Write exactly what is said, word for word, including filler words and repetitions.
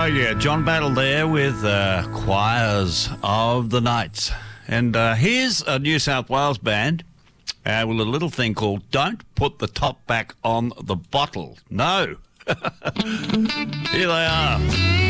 yeah, John Battle there with uh, Choirs of the Nights. And uh, here's a New South Wales band uh, with a little thing called Don't Put the Top Back on the Bottle. No. Here they are.